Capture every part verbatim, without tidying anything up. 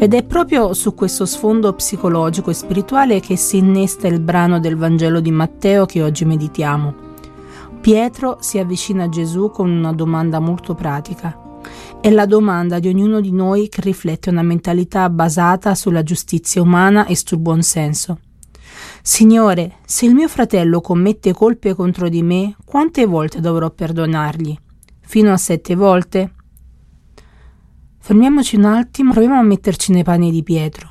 Ed è proprio su questo sfondo psicologico e spirituale che si innesta il brano del Vangelo di Matteo che oggi meditiamo. Pietro si avvicina a Gesù con una domanda molto pratica. È la domanda di ognuno di noi che riflette una mentalità basata sulla giustizia umana e sul buon senso. Signore, se il mio fratello commette colpe contro di me, quante volte dovrò perdonargli? Fino a sette volte? Fermiamoci un attimo, proviamo a metterci nei panni di Pietro.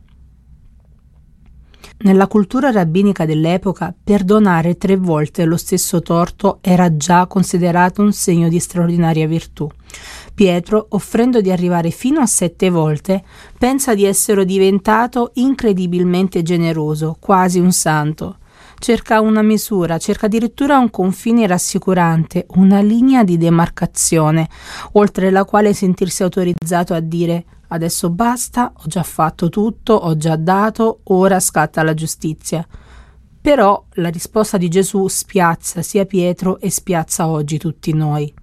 Nella cultura rabbinica dell'epoca, perdonare tre volte lo stesso torto era già considerato un segno di straordinaria virtù. Pietro, offrendo di arrivare fino a sette volte, pensa di essere diventato incredibilmente generoso, quasi un santo. Cerca una misura, cerca addirittura un confine rassicurante, una linea di demarcazione, oltre la quale sentirsi autorizzato a dire «Adesso basta, ho già fatto tutto, ho già dato, ora scatta la giustizia». Però la risposta di Gesù spiazza sia Pietro e spiazza oggi tutti noi.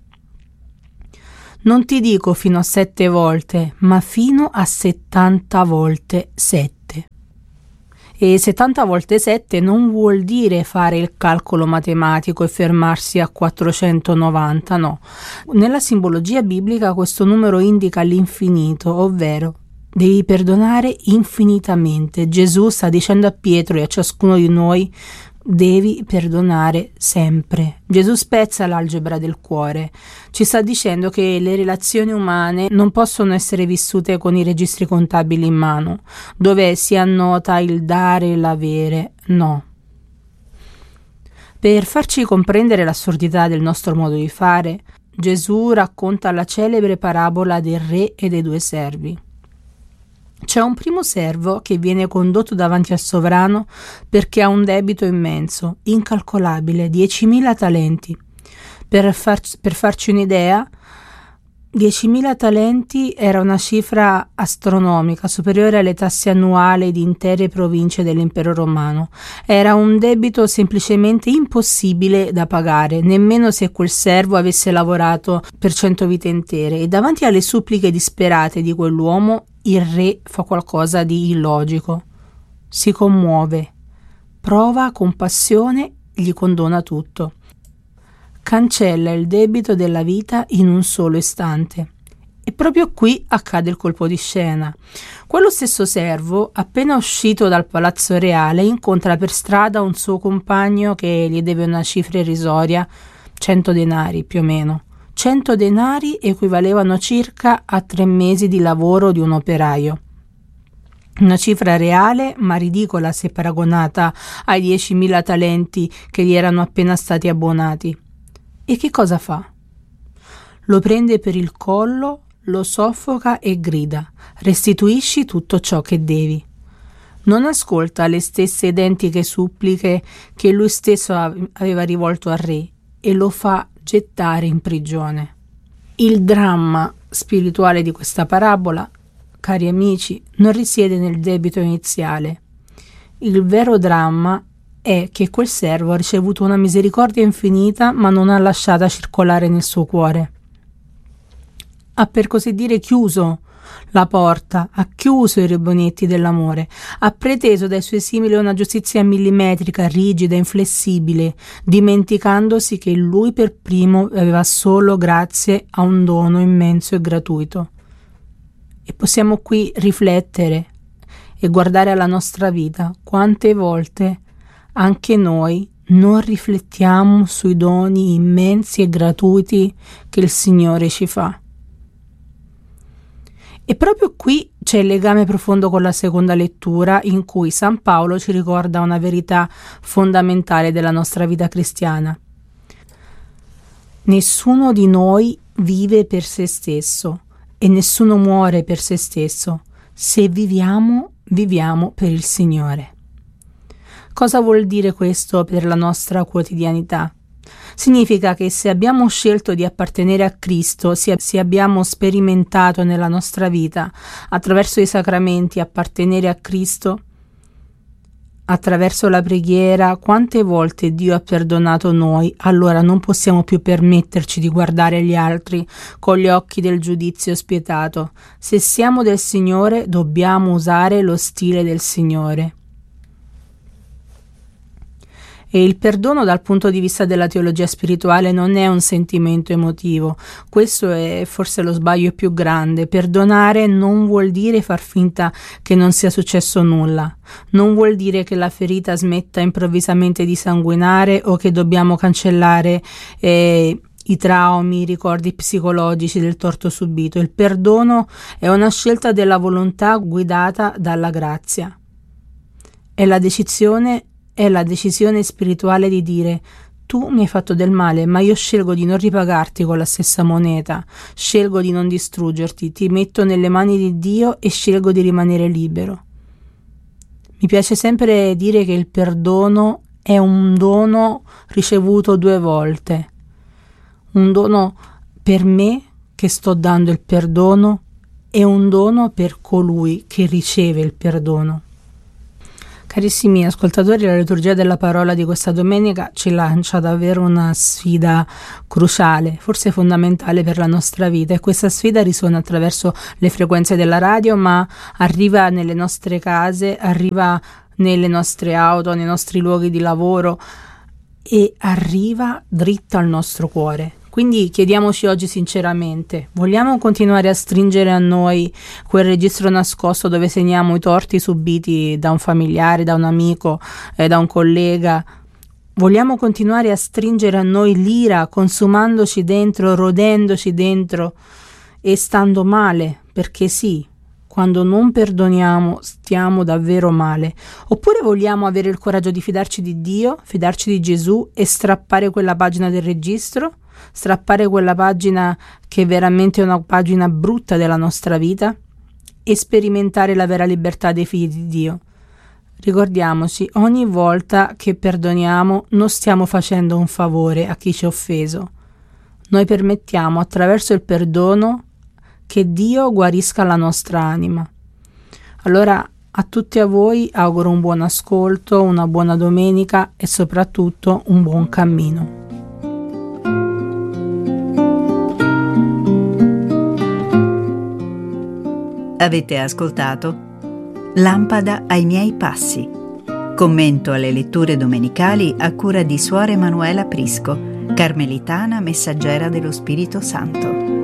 Non ti dico fino a sette volte, ma fino a settanta volte sette. E settanta volte sette non vuol dire fare il calcolo matematico e fermarsi a quattrocentonovanta, no. Nella simbologia biblica questo numero indica l'infinito, ovvero devi perdonare infinitamente. Gesù sta dicendo a Pietro e a ciascuno di noi: devi perdonare sempre. Gesù spezza l'algebra del cuore. Ci sta dicendo che le relazioni umane non possono essere vissute con i registri contabili in mano, dove si annota il dare e l'avere. No. Per farci comprendere l'assurdità del nostro modo di fare, Gesù racconta la celebre parabola del re e dei due servi. C'è un primo servo che viene condotto davanti al sovrano perché ha un debito immenso, incalcolabile, diecimila talenti. Per, far, per farci un'idea, diecimila talenti era una cifra astronomica, superiore alle tasse annuali di intere province dell'impero romano. Era un debito semplicemente impossibile da pagare, nemmeno se quel servo avesse lavorato per cento vite intere. E davanti alle suppliche disperate di quell'uomo, il re fa qualcosa di illogico. Si commuove, prova compassione, gli condona tutto. Cancella il debito della vita in un solo istante. E proprio qui accade il colpo di scena. Quello stesso servo, appena uscito dal palazzo reale, incontra per strada un suo compagno che gli deve una cifra irrisoria, cento denari più o meno. cento denari equivalevano circa a tre mesi di lavoro di un operaio. Una cifra reale, ma ridicola se paragonata ai diecimila talenti che gli erano appena stati abbonati. E che cosa fa? Lo prende per il collo, lo soffoca e grida: «Restituisci tutto ciò che devi». Non ascolta le stesse identiche suppliche che lui stesso aveva rivolto al re e lo fa gettare in prigione. Il dramma spirituale di questa parabola, cari amici, non risiede nel debito iniziale. Il vero dramma è che quel servo ha ricevuto una misericordia infinita, ma non ha lasciata circolare nel suo cuore. Ha per così dire chiuso la porta, ha chiuso i rubinetti dell'amore, ha preteso dai suoi simili una giustizia millimetrica, rigida, inflessibile, dimenticandosi che lui per primo aveva solo grazie a un dono immenso e gratuito. E possiamo qui riflettere e guardare alla nostra vita quante volte anche noi non riflettiamo sui doni immensi e gratuiti che il Signore ci fa. E proprio qui c'è il legame profondo con la seconda lettura, in cui San Paolo ci ricorda una verità fondamentale della nostra vita cristiana. Nessuno di noi vive per se stesso e nessuno muore per se stesso. Se viviamo, viviamo per il Signore. Cosa vuol dire questo per la nostra quotidianità? Significa che se abbiamo scelto di appartenere a Cristo, se, se abbiamo sperimentato nella nostra vita, attraverso i sacramenti, appartenere a Cristo, attraverso la preghiera, quante volte Dio ha perdonato noi, allora non possiamo più permetterci di guardare gli altri con gli occhi del giudizio spietato. Se siamo del Signore, dobbiamo usare lo stile del Signore. E il perdono dal punto di vista della teologia spirituale non è un sentimento emotivo. Questo è forse lo sbaglio più grande. Perdonare non vuol dire far finta che non sia successo nulla. Non vuol dire che la ferita smetta improvvisamente di sanguinare o che dobbiamo cancellare eh, i traumi, i ricordi psicologici del torto subito. Il perdono è una scelta della volontà guidata dalla grazia. È la decisione È la decisione spirituale di dire: tu mi hai fatto del male, ma io scelgo di non ripagarti con la stessa moneta, scelgo di non distruggerti, ti metto nelle mani di Dio e scelgo di rimanere libero. Mi piace sempre dire che il perdono è un dono ricevuto due volte, un dono per me che sto dando il perdono e un dono per colui che riceve il perdono. Carissimi ascoltatori, la liturgia della parola di questa domenica ci lancia davvero una sfida cruciale, forse fondamentale per la nostra vita, e questa sfida risuona attraverso le frequenze della radio, ma arriva nelle nostre case, arriva nelle nostre auto, nei nostri luoghi di lavoro e arriva dritta al nostro cuore. Quindi chiediamoci oggi sinceramente: vogliamo continuare a stringere a noi quel registro nascosto dove segniamo i torti subiti da un familiare, da un amico, eh, da un collega? Vogliamo continuare a stringere a noi l'ira, consumandoci dentro, rodendoci dentro e stando male? Perché sì, quando non perdoniamo stiamo davvero male. Oppure vogliamo avere il coraggio di fidarci di Dio, fidarci di Gesù e strappare quella pagina del registro? Strappare quella pagina che è veramente una pagina brutta della nostra vita e sperimentare la vera libertà dei figli di Dio. Ricordiamoci, ogni volta che perdoniamo non stiamo facendo un favore a chi ci ha offeso. Noi permettiamo attraverso il perdono che Dio guarisca la nostra anima. Allora a tutti a voi auguro un buon ascolto, una buona domenica e soprattutto un buon cammino. Avete ascoltato Lampada ai miei passi. Commento alle letture domenicali a cura di Suor Emanuela Prisco, carmelitana messaggera dello Spirito Santo.